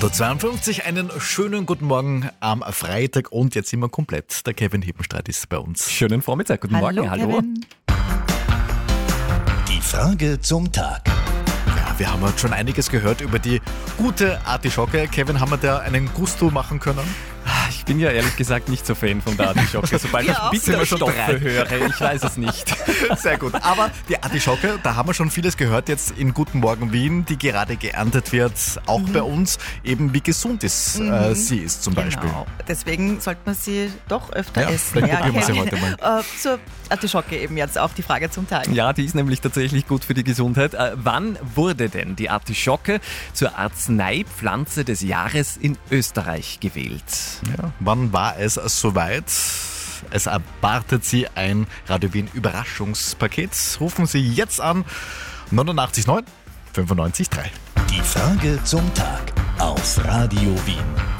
8.52 Uhr, einen schönen guten Morgen am Freitag und jetzt sind wir komplett. Der Kevin Hippenstreit ist bei uns. Schönen Vormittag, guten Morgen, hallo. Kevin. Die Frage zum Tag. Ja, wir haben heute schon einiges gehört über die gute Artischocke. Kevin, haben wir da einen Gusto machen können? Ich bin ja ehrlich gesagt nicht so Fan von der Artischocke. Sobald ich Bitterstoffe höre, ich weiß es nicht. Sehr gut. Aber die Artischocke, da haben wir schon vieles gehört jetzt in Guten Morgen Wien, die gerade geerntet wird, auch bei uns, eben wie gesund sie ist zum Beispiel. Genau. Deswegen sollte man sie doch öfter Ja, essen. vielleicht probieren wir sie Kevin. heute mal. Zur Artischocke eben jetzt auch die Frage zum Tag. Ja, die ist nämlich tatsächlich gut für die Gesundheit. Wann wurde denn die Artischocke zur Arzneipflanze des Jahres in Österreich gewählt? Ja. Wann war es soweit? Es erwartet Sie ein Radio Wien Überraschungspaket. Rufen Sie jetzt an 89 9 95 3. Die Frage zum Tag auf Radio Wien.